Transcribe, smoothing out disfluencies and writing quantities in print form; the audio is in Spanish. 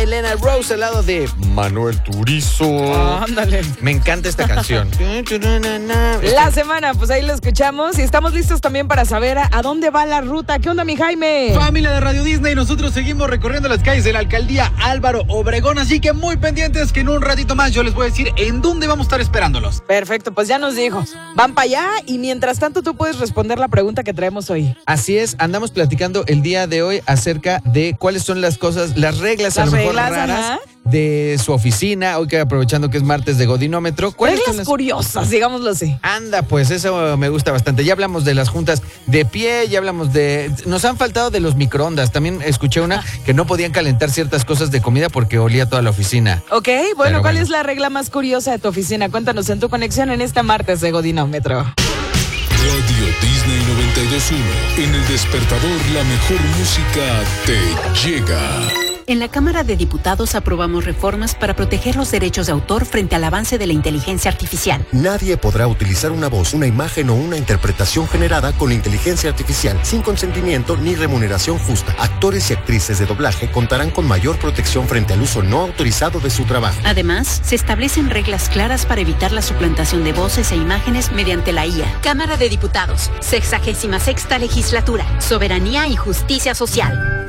Elena Rose al lado de Manuel Turizo. Ándale. Me encanta esta canción. La semana, pues ahí lo escuchamos y estamos listos también para saber a dónde va la ruta. ¿Qué onda, mi Jaime? Familia de Radio Disney, nosotros seguimos recorriendo las calles de la alcaldía Álvaro Obregón, así que muy pendientes que en un ratito más yo les voy a decir en dónde vamos a estar esperándolos. Perfecto, pues ya nos dijo. Van para allá y mientras tanto tú puedes responder la pregunta que traemos hoy. Así es, andamos platicando el día de hoy acerca de cuáles son las cosas, las reglas a lo mejor raras ajá, de su oficina. Hoy que aprovechando que es martes de Godinómetro. ¿Cuáles son reglas curiosas, digámoslo así. Anda, pues eso me gusta bastante. Ya hablamos de las juntas de pie, ya hablamos de... Nos han faltado de los microondas. También escuché una que no podían calentar ciertas cosas de comida porque olía toda la oficina. Ok, bueno, ¿cuál es la regla más curiosa de tu oficina? Cuéntanos en tu conexión en este martes de Godinómetro. Radio Disney 92.1. En el despertador, la mejor música te llega. En la Cámara de Diputados aprobamos reformas para proteger los derechos de autor frente al avance de la inteligencia artificial. Nadie podrá utilizar una voz, una imagen o una interpretación generada con inteligencia artificial sin consentimiento ni remuneración justa. Actores y actrices de doblaje contarán con mayor protección frente al uso no autorizado de su trabajo. Además, se establecen reglas claras para evitar la suplantación de voces e imágenes mediante la IA. Cámara de Diputados, 66ª Legislatura, Soberanía y Justicia Social.